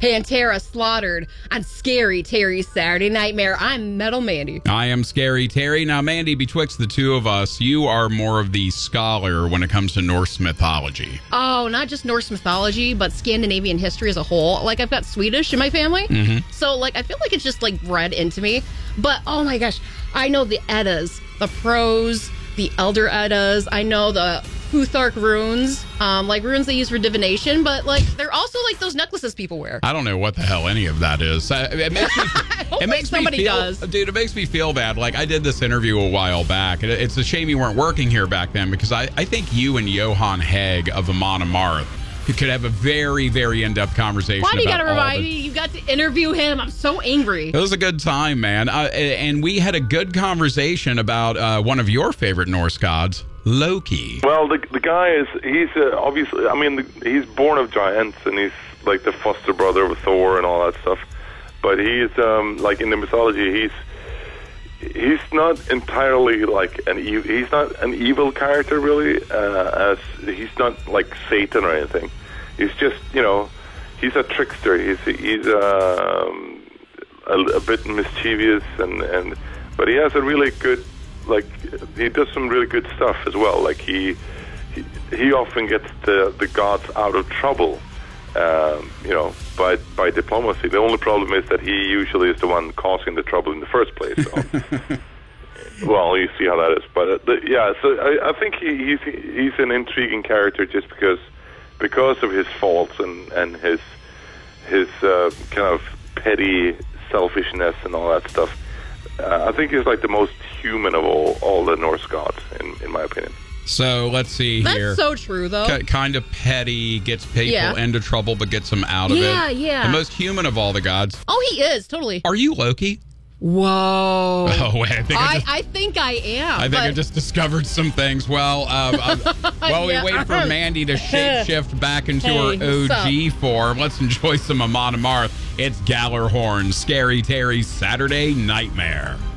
Pantera slaughtered on Scary Terry's Saturday Nightmare. I'm Metal Mandy. I am Scary Terry. Now, Mandy, betwixt the two of us, you are more of the scholar when it comes to Norse mythology. Oh, not just Norse mythology, but Scandinavian history as a whole. Like, I've got Swedish in my family. Mm-hmm. So, like, I feel like it's just, like, bred into me. But, oh my gosh, I know the Eddas, the Prose, the Elder Eddas. I know the Futhark runes, like runes they use for divination, but like they're also like those necklaces people wear. I don't know what the hell any of that is. It makes me, it makes somebody me feel, does. Dude, it makes me feel bad. Like I did this interview a while back. It's a shame you weren't working here back then because I think you and Johan Hegg of Amon Amarth could have a very, very in-depth conversation. Why do you got to about remind me? You got to interview him. I'm so angry. It was a good time, man. And we had a good conversation about one of your favorite Norse gods, Loki. Well, the guy he's obviously, I mean, he's born of giants, and he's like the foster brother of Thor and all that stuff. But he's, like in the mythology, he's not entirely like he's not an evil character really, as he's not like Satan or anything. He's just, he's a trickster. He's a bit mischievous but he has a really good, like, he does some really good stuff as well. Like he often gets the gods out of trouble, by diplomacy. The only problem is that he usually is the one causing the trouble in the first place. So. Well, you see how that is. But so I think he's an intriguing character just because of his faults and his kind of petty selfishness and all that stuff. I think he's like the most human of all the Norse gods, in my opinion. So let's see here. That's so true, though. Kind of petty, gets people into trouble, but gets them out of it. Yeah. The most human of all the gods. Oh, he is, totally. Are you Loki? Whoa. Oh, wait, I think I am. I think I just discovered some things. Well, while we wait for Mandy to shapeshift back into her OG form, let's enjoy some Amon Amarth. It's Gallarhorn, Scary Terry's Saturday Nightmare.